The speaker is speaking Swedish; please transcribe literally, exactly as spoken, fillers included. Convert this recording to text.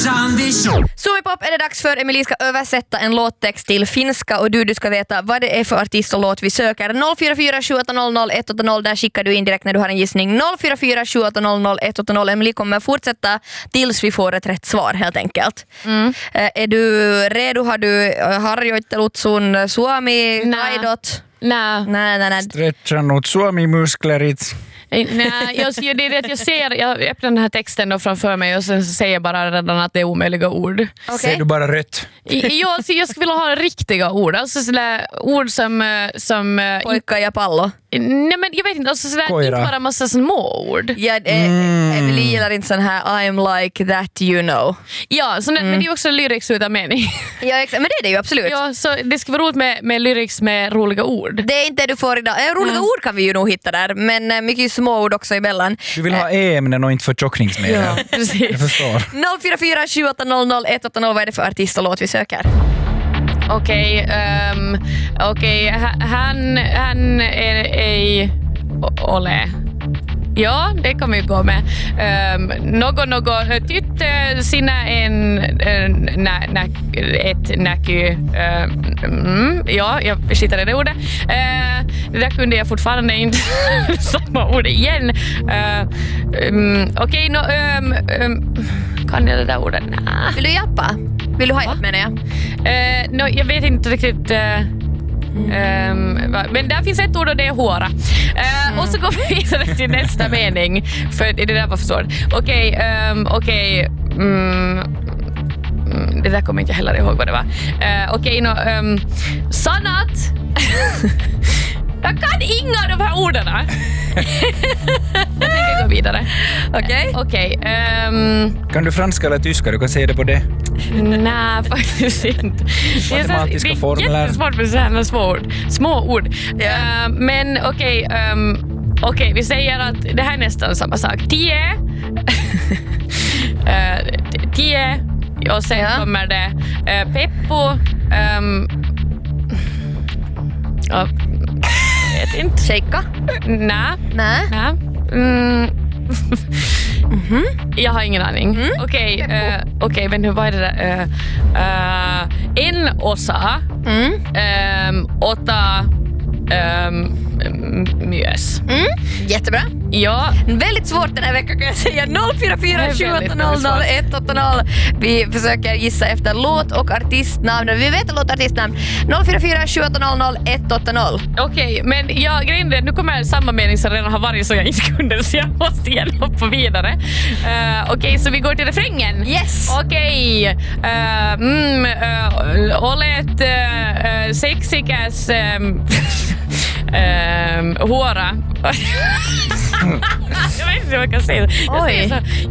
Suomipop är det dags för Emily ska översätta en låttext till finska och du, du ska veta vad det är för artist och låt vi söker. noll fyra fyra sju åtta noll noll ett åtta noll, där skickar du in direkt när du har en gissning. noll fyra fyra sju åtta noll noll ett åtta noll. Emily kommer fortsätta tills vi får ett rätt svar helt enkelt. Mm. Äh, är du redo? Har du harjoittelutsun suomi taidot? Nej. Nej, nej, nej. Stretchanut suomi-musklerit. Nej, jag, det är det att jag ser, jag öppnar den här texten då framför mig och sen säger jag bara redan att det är omöjliga ord. Okay. Ser du bara rött? Jag, jag skulle vilja ha riktiga ord, alltså sådär ord som... som Pojka ja pallo. Nej, men jag vet inte, alltså sådär, Koira. inte bara massa små ord. Ja, det, Mm. Emily gillar inte sån här I'm like that you know. Ja, så, mm. men det är ju också lyrics utan mening. Ja, exa- men det är det ju absolut. Ja, så det ska vara roligt med, med lyrics med roliga ord. Det är inte det du får idag. Äh, roliga Mm. ord kan vi ju nog hitta där, men äh, mycket små ord också emellan. Du vill ha e-ämnen och inte förtjockningsmedel. Ja, precis. Jag förstår. noll fyra fyra sju åtta noll noll ett åtta noll, vad är det för artist och låt vi söker? Okej, okay, um, okay. han, han är ej Ole. Ja, det kan vi gå med. Um, något, något tytte sinä en nä, nä, ett näky. Uh, mm, ja, jag skittade det ordet. Uh, det där kunde jag fortfarande inte samma ord igen. Uh, um, Okej, okay, no, um, um, kan jag det där ordet? Nah. Vill du hjälpa? Vill du ha hjälp menar jag? Uh, no, jag vet inte riktigt... Uh, Um, men där finns ett ord och det är håra. Uh, mm. Och så går vi vidare till nästa mening. För det där var för svårt. Okej, okay, um, okej okay, mm, det där kommer jag inte heller ihåg vad det var. uh, Okej, okay, no, um, Sanat. Jag kan inga av de här orden. Jag tänker gå vidare. Okej. Okay. Okej. Okay, um, kan du franska eller tyska? Du kan säga det på det. Nej, faktiskt inte. Matematiska det är formler. jättesvårt med sådana små ord. Små ord. Yeah. Uh, men okej, okay, um, okay, vi säger att det här är nästan samma sak. Tio. uh, tio. Och sen yeah. kommer det uh, Peppo. Um, uh, jag vet inte. Shaka? Nej. Nej. Nej. Mm. Mm-hmm. Jag har ingen aning. Mm. Okej, okay, uh, okay, men hur var det där? Uh, uh, en osa Mm. um, åtta um, mjös. Mm. Jättebra. Ja. Väldigt svårt den här veckan kan jag säga. noll fyra fyra sju åtta noll noll ett åtta noll. Vi försöker gissa efter låt och artistnamn. Vi vet låt och artistnamn. noll fyra fyra sju åtta noll noll ett åtta noll. Okej, okay, men jag, grejen är, nu kommer samma mening som redan har varit så jag inte kunde, så jag måste igen hoppa vidare. Uh, Okej, okay, så vi går till refrängen. Yes. Okej. Okay. Uh, mm, uh, olet uh, sexikäs um, um, håra. Jag vet inte vad jag kan säga. Jag Oj. säger så,